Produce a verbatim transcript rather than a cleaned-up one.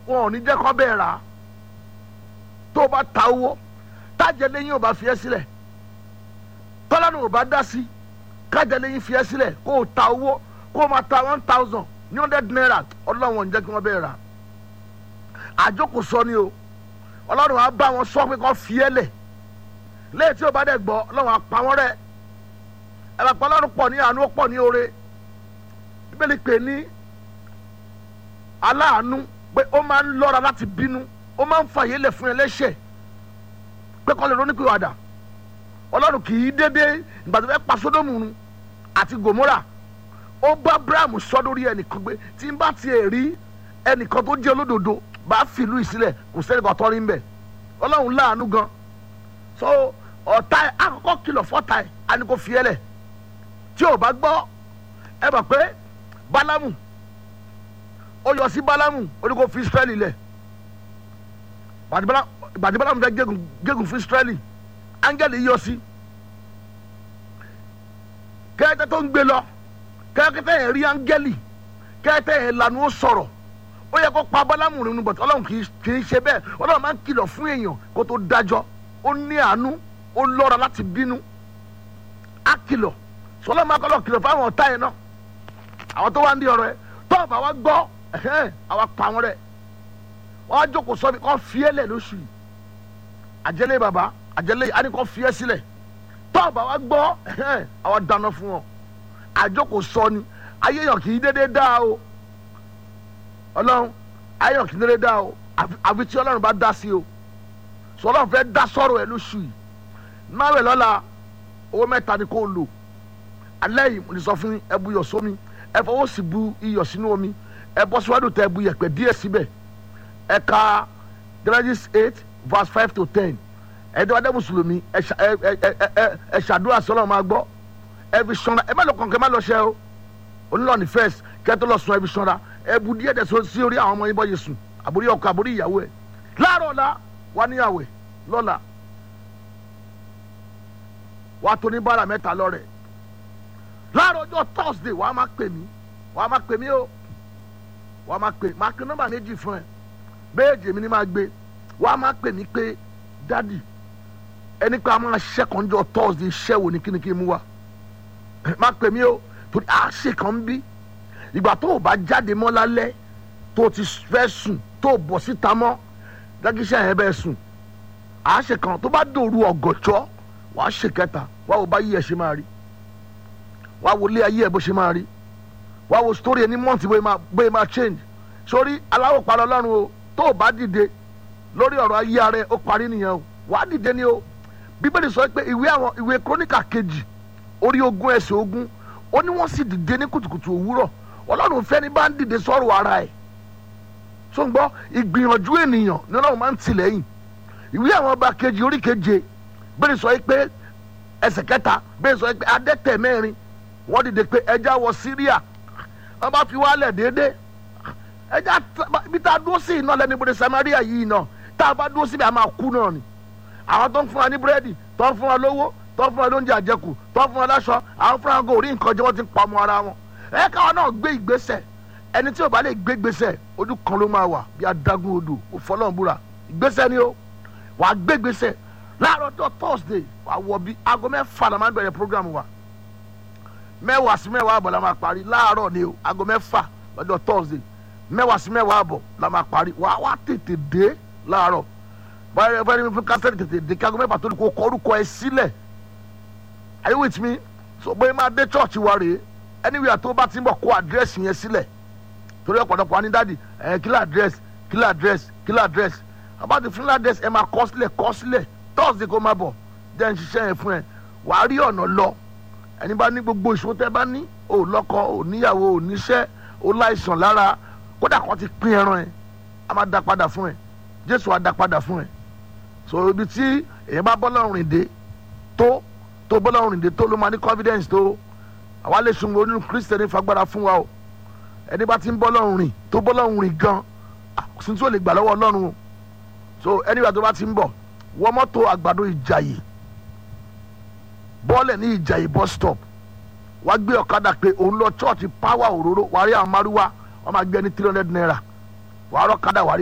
wọn ò ní jẹ́ kó bẹ́ẹ̀ rà tó bá ta owó tájẹ lẹ́yìn ò bá fi ẹ́ sílẹ̀ tọ́lánù ò bá dá sí kájẹ lẹ́yìn fi ẹ́ sílẹ̀ kó o ta owó kó o máa ta one thousand ní hundred naira ọlọ́run ò ní jẹ́ kí wọ́n bẹ́ẹ̀ rà àjókòó sọ ni o ọlọ́run á bá wọn sọ pé kó fi ẹ́ lẹ̀ lẹ́yìn tí o bá dẹ̀ gbọ́ ọlọ́run á pa wọ́n rẹ́ ẹ̀ bá pa ọlọ́run pọ̀ ní àánú ó pọ̀ ní oore bíbélì pè ní aláàánú pé ó máa ń lọ́ra láti bínú ó máa ń fàyè lẹ̀ fún ẹlẹ́ṣẹ̀ pé kọ́ lè ronúpìwàdà ọlọ́run kì í dédé ìgbà tó fẹ́ pa sódòmù nu àti gòmórà ó bá abrahamu sọ lórí ẹnìkan pé tí n bá tiẹ̀ rí ẹnìkan tó jẹ́ olódodo bá fìlú ìsílẹ̀ kò sẹ́nìkan tọ́ rí ń bẹ̀ ọlọ́run láàánú gan so ọ̀tá ẹ̀ àkọ́kọ́ kìlọ̀ fọ́tá ẹ̀ á ní kó fi ẹ́ lẹ̀ tí ò bá gbọ́ ẹ mọ̀ pé bálámù ó yọ sí bálámù ó ní kó fi israẹli lẹ̀ ìgbàdí bálámù fẹ́ gégùn fún israẹli áńgẹ́lì yọ sí kẹ́kẹ́ tó ń gbé lọ kẹ́kẹ́ yẹn rí áńgẹ́lì kẹ́kẹ́ yẹn lanu ó sọ̀rọ̀ ó yẹ kó pa bálámù nínú bọ̀tọ̀ ọlọ́run kì í ṣe bẹ́ẹ̀ ọlọ́run máa ń kìlọ̀ fún èèyàn kó tó dájọ́ ó ní àánú ó lọ́ra láti bínú á kìlọ̀ sọlá máa kọ́lọ̀ kìlọ̀ fáwọn ọ̀tá yẹn náà àwọn tó wá ń di ọ̀rọ̀ ẹ tó ọ̀bà wa gbọ́ àwa pa wọn rẹ̀ wọ́n á jókòó sọ́bi kọ́ fiẹ́lẹ̀ lóṣù yìí àjẹlé bàbá àjẹlé yìí á ní kọ́ fiẹ́ sílẹ̀ tó ọ̀bà wa gbọ́ àwa dáná fún wọn àjókòó sọ ni ayéyàn kì í dédé dá o ọlọ́run ayéyàn kì í dédé dá o àfi tí ọlọ́run bá dá sí o sọlọ́run fẹ́ dá sọ̀rọ̀ ẹ lóṣù yìí náà rẹ̀ lọ́la owó mẹ́ta ni kò lò alẹ́ yìí mo ní sọ fún ẹ bu iyọ̀ sómi ẹ fọwọ́ sí bu iyọ̀ sínú omi ẹ bọ́ síwájú tẹ bu yẹ̀pẹ̀ díẹ̀ síbẹ̀ ẹ ka Genesis eight verse five to ten ẹ dẹ́ wá dẹ́ mùsùlùmí ẹ ẹ ṣàdúrà sọ́lọ́ máa gbọ́ ẹ fi sanra ẹ má lọ kọ̀ọ̀kan ẹ má lọ ṣẹ́ o onílọ̀ ní first kẹ́ tó lọ sùn ẹ fi sanra ẹ bu díẹ̀ dẹ̀ sí orí àwọn ọmọ yín bọ́ yìí sùn àbúrí ọkọ àbúrí ìyàwó ẹ láàárọ̀ ọ̀la wà níyàwó ẹ lọ́la wà tó ní bára mẹ́ta lọ́rẹ̀ láàárọ̀ ọjọ́ Thursday wàá máa pè mí wàá máa pè mí o wàá máa pè máa pe nọ́mbà méjì fún ẹ méjì mi ni máa gbé wàá máa pè mí pé dádì ẹni pé a máa ṣiṣẹ́ kan jọ Thursday iṣẹ́ wo ni kí ni kí n mú wa máa pè mí o torí a ṣe kan bí ìgbà tó o bá jáde mọ́ lálẹ́ tó o ti fẹ́ sùn tó o bọ̀ síta mọ́ dágíṣẹ́ yẹn bẹ́ẹ̀ sùn a ṣe kan tó bá dòru ọ̀gọ̀jọ́ wàá ṣe kẹta wàá wo bá yí ẹ ṣe máa rí wàá wo ilé ayé ẹ bó ṣe máa rí wàá wo story ẹni mọ́ǹtì bóyá máa change sórí aláwọ̀ parọ́ ọlọ́run o tó o bá dìde lórí ọ̀rọ̀ ayé ara ẹ ó parí nìyẹn o wàá dìde ni o bíbélì sọ pé ìwé àwọn ìwé króníkà kejì orí ogún ẹsẹ̀ ogún ó ní wọ́n sì dìde ní kùtùkùtù òwúrọ̀ ọlọ́run fẹ́ ní bá ń dìde sọ̀rọ̀ ara ẹ̀ tó ń gbọ́ ìgbìyànjú ènìyàn ní ọlọ́run máa ń tìlẹ́yìn ìwé àwọn ọba kejì orí keje bẹ́ẹ̀ sọ pé ẹsẹ̀ kẹta bẹ́ẹ̀ sọ pé adẹ́tẹ̀ mẹ́rin wọ́n dìde pé ẹja wọ Síríà wọ́n bá fi wálẹ̀ déédéé ẹja bí tá a dúró sí iná lẹ́nu ibodè Samaria yìí náà tá a bá dúró síbi a máa kú náà ni àwọn tó ń fún wa ní búrẹ́dì tó ń fún wa lówó tó ń fún wa lóúnjẹ àjẹkù tó ń fún wa láṣọ àwọn fúnra wọn kò rí nǹkan jẹ wọ́n ti ń pa ọmọ ara wọn ẹ káwọn náà gbé ìgbésẹ̀ ẹni tí ò bá lè gbé ìgbésẹ̀ ojú kan ló máa wà bí adágún odò òfọlọ́nbúra ìgbésẹ̀ ni ó wà á gbé ìgbésẹ̀ láàárọ̀ tó Thursday wà á wọ bí aago mẹ́fà la máa ń bẹ̀rẹ̀ program wa mẹ́wàá sí mẹ́wàá àbọ̀ la máa parí láàárọ̀ ni o aago mẹ́fà lọ́jọ́ Thursday mẹ́wàá sí mẹ́wàá àbọ̀ la máa parí wà á wá tètè dé láàárọ̀ báyọ̀ báyọ̀ fún kásẹ̀tì tètè dé kí aago mẹ́fà tó ní kó kọ orúkọ ẹ sílẹ̀ are you with me so bóyá máa dé church wa rèé anywhere tó bá ti ń bọ̀ kó àdírẹ́sì yẹn sílẹ̀ torí ọ̀pọ̀lọpọ̀ wa ní dáàdì ẹ̀ kílà àdírẹ́sì kílà àdírẹ́sì kílà àdírẹ́sì àbájáde fún àdírẹ́sì ẹ máa kọ sílẹ̀ kọ sílẹ̀ Thursday kó máa bọ̀ jẹ́ ń ṣiṣẹ́ yẹn fún ẹ wàá rí ọ̀nà lọ ẹni bá ní gbogbo ìṣòro tẹ́ bá ní ò lọ́kọ ò níyàwó ò níṣẹ́ ò láìsàn lára kódà kan ti pín ẹran ẹ a máa dá padà fún ẹ Jésù á dá padà fún ẹ so ibi tí èyàn bá bọ́lọ́run rìn dé tó tó bọ́lọ́run rìn dé tó ló máa ní confidence tó àwa lè sun onínú Kristiẹni fagbára fún wa o ẹni bá ti ń bọ́lọ́run rìn tó bọ́lọ́run rìn gan sin tí ó lè gbà lọ́wọ́ Ọlọ́run o so anywhere tó bá ti ń bọ̀ wọ mọ́tò àgbàdo Ìjàyè bọ́ọ̀lẹ̀ ní Ìjàyè bus stop wá gbé ọ̀kadà pé òun lọ church power òróró wàá rí àwọn márúwá wọ́n máa gbé ní three hundred naira wàá rọ́ kadà wàá rí